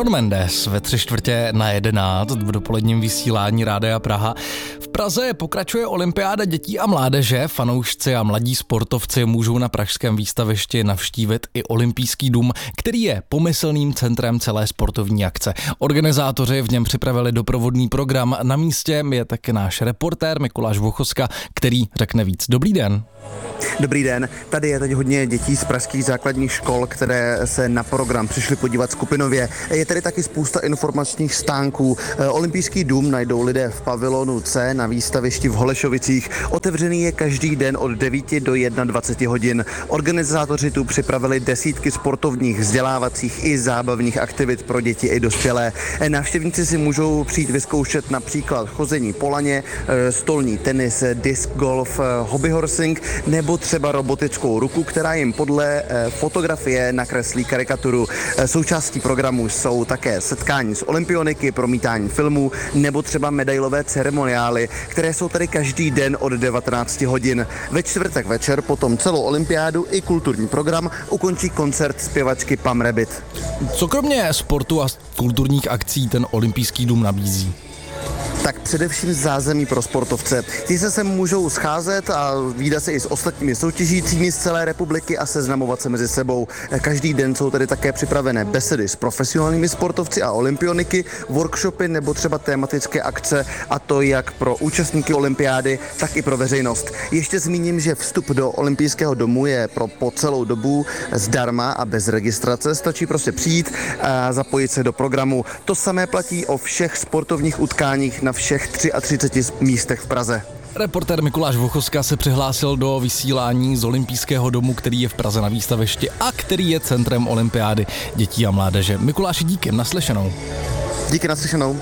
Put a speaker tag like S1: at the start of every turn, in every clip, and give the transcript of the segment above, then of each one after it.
S1: Shawn Mendes ve 11:45 v dopoledním vysílání Rádia Praha. V Praze pokračuje olympiáda dětí a mládeže. Fanoušci a mladí sportovci můžou na pražském výstavišti navštívit i Olympijský dům, který je pomyslným centrem celé sportovní akce. Organizátoři v něm připravili doprovodný program. Na místě je také náš reportér Mikuláš Vochoska, který řekne víc. Dobrý den.
S2: Dobrý den, tady je teď hodně dětí z pražských základních škol, které se na program přišly podívat skupinově. Je tady taky spousta informačních stánků. Olympijský dům najdou lidé v pavilonu C na výstavišti v Holešovicích. Otevřený je každý den od 9 do 21 hodin. Organizátoři tu připravili desítky sportovních, vzdělávacích i zábavních aktivit pro děti i dospělé. Návštěvníci si můžou přijít vyzkoušet například chození po laně, stolní tenis, disc golf, hobbyhorsing nebo třeba robotickou ruku, která jim podle fotografie nakreslí karikaturu. Součástí programu jsou také setkání s olympioniky, promítání filmů nebo třeba medailové ceremoniály, které jsou tady každý den od 19 hodin. Ve čtvrtek večer potom celou olympiádu i kulturní program ukončí koncert zpěvačky Pam Rabbit.
S1: Co kromě sportu a kulturních akcí ten Olympijský dům nabízí?
S2: Tak především zázemí pro sportovce. Ti se sem můžou scházet a vídat se i s ostatními soutěžícími z celé republiky a seznamovat se mezi sebou. Každý den jsou tady také připravené besedy s profesionálními sportovci a olympioniky, workshopy nebo třeba tematické akce, a to jak pro účastníky olympiády, tak i pro veřejnost. Ještě zmíním, že vstup do Olympijského domu je po celou dobu zdarma a bez registrace. Stačí prostě přijít a zapojit se do programu. To samé platí o všech sportovních utkáních na všech 33 místech v Praze.
S1: Reportér Mikuláš Vochoska se přihlásil do vysílání z Olympijského domu, který je v Praze na výstavišti a který je centrem olympiády dětí a mládeže. Mikuláši, díky, naslyšenou.
S2: Díky, naslyšenou.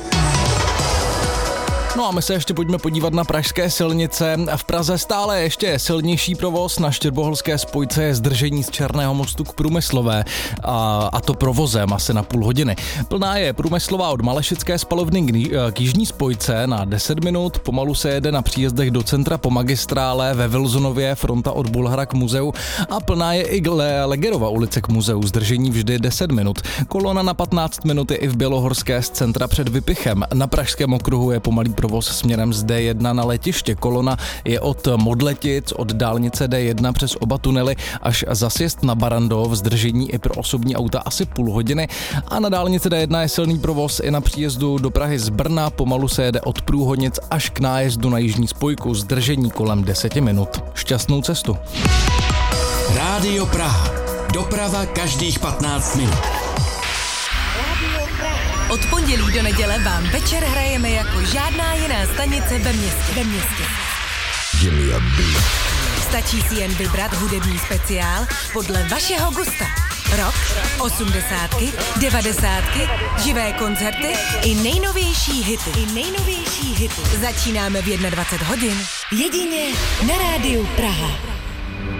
S1: No a my se ještě pojďme podívat na pražské silnice. V Praze stále ještě silnější provoz. Na Štěrboholské spojce je zdržení z Černého mostu k Průmyslové a to provozem asi na půl hodiny. Plná je Průmyslová od Malešické spalovny k jižní spojce na 10 minut. Pomalu se jede na příjezdech do centra po magistrále, ve Vilzonově fronta od Bulhara k muzeu a plná je i Legerova ulice k muzeu. Zdržení vždy 10 minut. Kolona na 15 minut je i v Bělohorské z centra před Vypichem. Na Pražském okruhu je pomalý provoz směrem z D1 na letiště. Kolona je od Modletic, od dálnice D1 přes oba tunely až za sjezd na Barandov. Zdržení i pro osobní auta asi půl hodiny. A na dálnici D1 je silný provoz i na příjezdu do Prahy z Brna. Pomalu se jede od Průhonic až k nájezdu na jižní spojku. Zdržení kolem 10 minut. Šťastnou cestu.
S3: Rádio Praha. Doprava každých 15 minut.
S4: Od pondělí do neděle vám večer hrajeme jako žádná jiná stanice ve městě. Stačí si jen vybrat hudební speciál podle vašeho gusta. Rock, 80, 90, živé koncerty i nejnovější hity. Začínáme v 21 hodin. Jedině na Rádiu Praha.